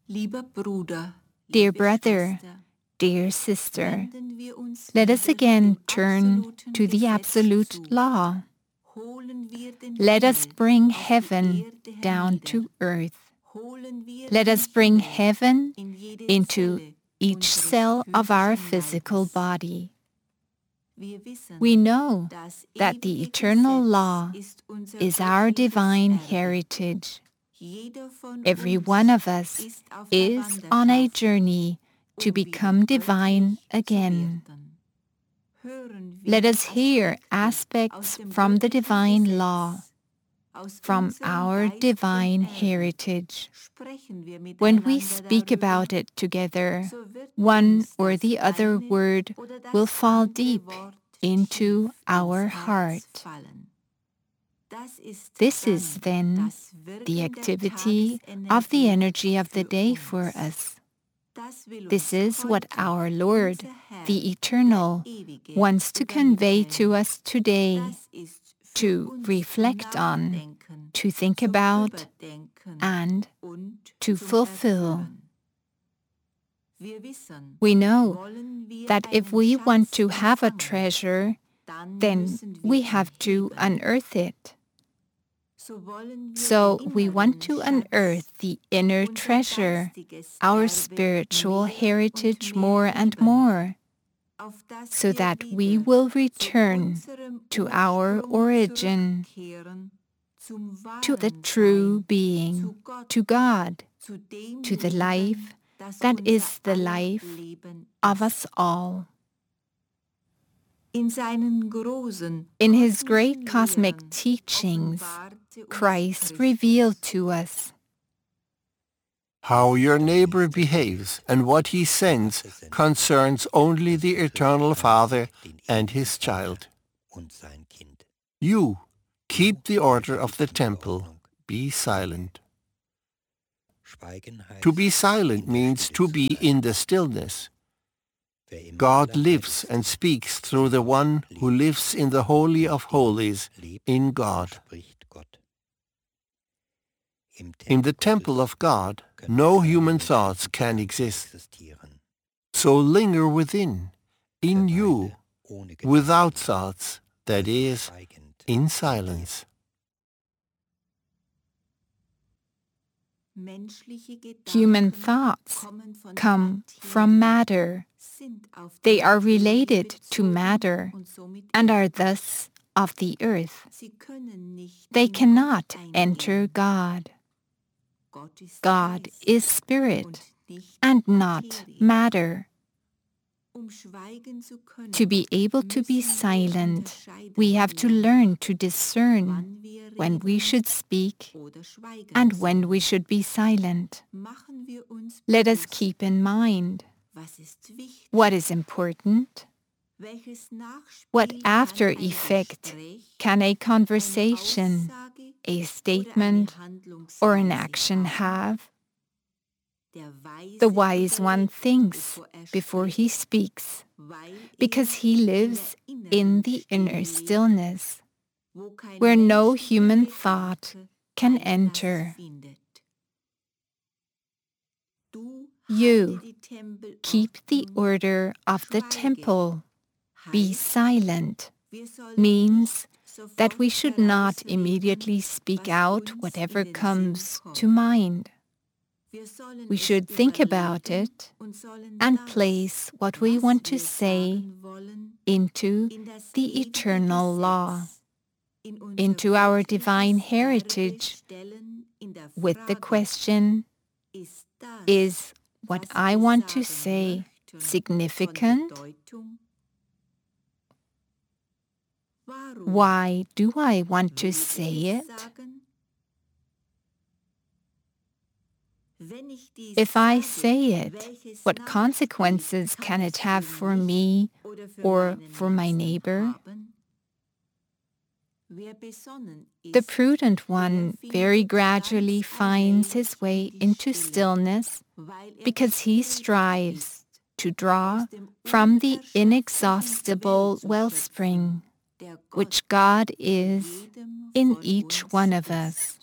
Dear brother, dear sister, let us again turn to the absolute law. Let us bring heaven down to earth. Let us bring heaven into each cell of our physical body. We know that the eternal law is our divine heritage. Every one of us is on a journey to become divine again. Let us hear aspects from the divine law, from our divine heritage. When we speak about it together, one or the other word will fall deep into our heart. This is then the activity of the energy of the day for us. This is what our Lord, the Eternal, wants to convey to us today, to reflect on, to think about, and to fulfill. We know that if we want to have a treasure, then we have to unearth it. So we want to unearth the inner treasure, our spiritual heritage more and more, so that we will return to our origin, to the true being, to God, to the life that is the life of us all. In His great cosmic teachings, Christ revealed to us how your neighbor behaves and what he sends concerns only the Eternal Father and His child. You keep the order of the temple. Be silent. To be silent means to be in the stillness. God lives and speaks through the one who lives in the Holy of Holies, in God. In the temple of God, no human thoughts can exist. So linger within, in you, without thoughts, that is, in silence. Human thoughts come from matter. They are related to matter and are thus of the earth. They cannot enter God. God is spirit and not matter. To be able to be silent, we have to learn to discern when we should speak and when we should be silent. Let us keep in mind what is important. What after effect can a conversation, a statement, or an action have? The wise one thinks before he speaks, because he lives in the inner stillness, where no human thought can enter. You keep the order of the temple. Be silent means that we should not immediately speak out whatever comes to mind. We should think about it and place what we want to say into the eternal law, into our divine heritage, with the question, is what I want to say significant? Why do I want to say it? If I say it, what consequences can it have for me or for my neighbor? The prudent one very gradually finds his way into stillness because he strives to draw from the inexhaustible wellspring, which God is in each one of us.